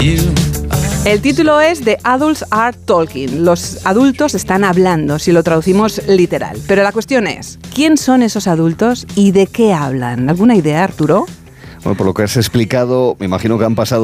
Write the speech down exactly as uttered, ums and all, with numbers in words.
El título es The Adults Are Talking. Los adultos están hablando, si lo traducimos literal. Pero la cuestión es, ¿quién son esos adultos y de qué hablan? ¿Alguna idea, Arturo? Bueno, por lo que has explicado, me imagino que han pasado